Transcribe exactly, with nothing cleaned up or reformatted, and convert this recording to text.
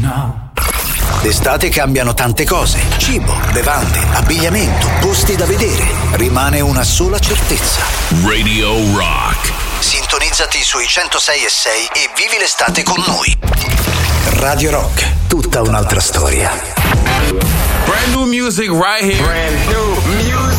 No. D'estate cambiano tante cose: cibo, bevande, abbigliamento, posti da vedere. Rimane una sola certezza: Radio Rock. Sintonizzati sui centosei e sei e vivi l'estate con noi. Radio Rock, tutta un'altra storia. Brand new music right here. Brand new music.